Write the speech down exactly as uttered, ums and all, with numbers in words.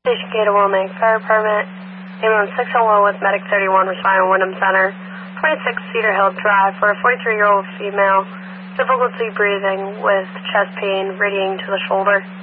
Station Gate Wilmington Fire Department. Ambulance six oh one with Medic thirty-one responding to Wyndham Center. twenty-six Cedar Hill Drive for a forty-three-year-old female. Difficulty breathing with chest pain radiating to the shoulder.